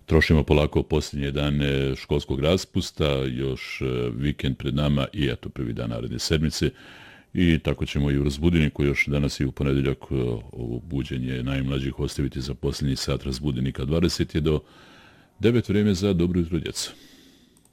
Trošimo polako posljednje dane školskog raspusta, još vikend pred nama i eto prvi dan naredne sedmice. I tako ćemo i u Razbudiniku još danas i u ponedjeljak ovo buđenje najmlađih ostaviti za posljednji sat Razbudinika. 20 je do 9 vrijeme za Dobro jutro djeco.